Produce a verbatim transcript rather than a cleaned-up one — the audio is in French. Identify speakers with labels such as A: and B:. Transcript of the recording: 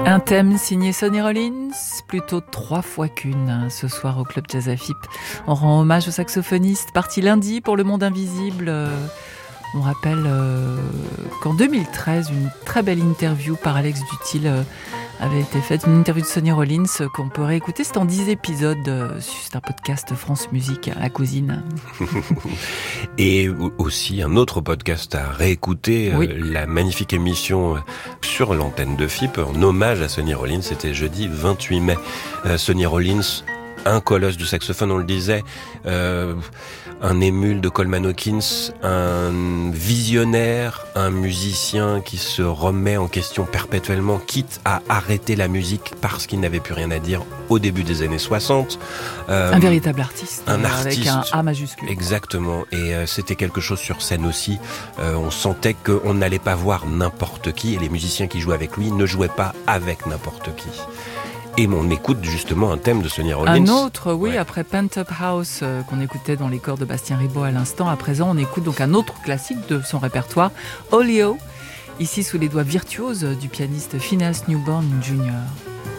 A: Un thème signé Sonny Rollins, plutôt trois fois qu'une, hein, ce soir au Club Jazz Afip. On rend hommage au saxophoniste, parti lundi pour Le Monde Invisible. Euh, on rappelle euh, qu'en deux mille treize, une très belle interview par Alex Dutil euh, avait été faite, une interview de Sonny Rollins euh, qu'on peut réécouter. C'est en dix épisodes, euh, c'est un podcast France Musique, la cousine.
B: Et aussi un autre podcast à réécouter,
A: oui.
B: euh, la magnifique émission sur l'antenne de F I P en hommage à Sonny Rollins. C'était jeudi vingt-huit mai. Euh, Sonny Rollins, un colosse du saxophone, on le disait, euh, un émule de Coleman Hawkins, un visionnaire, un musicien qui se remet en question perpétuellement, quitte à arrêter la musique parce qu'il n'avait plus rien à dire au début des années soixante.
A: Euh, un véritable artiste,
B: un
A: euh,
B: artiste,
A: avec un A majuscule.
B: Exactement, et euh, c'était quelque chose sur scène aussi. Euh, on sentait qu'on n'allait pas voir n'importe qui, et les musiciens qui jouaient avec lui ne jouaient pas avec n'importe qui. Et on écoute justement un thème de Sonny Rollins.
A: Un autre, oui,
B: ouais.
A: Après Pent Up House, euh, qu'on écoutait dans les chœurs de Bastien Ribaud à l'instant. À présent, on écoute donc un autre classique de son répertoire, Olio, ici sous les doigts virtuoses du pianiste Phineas Newborn junior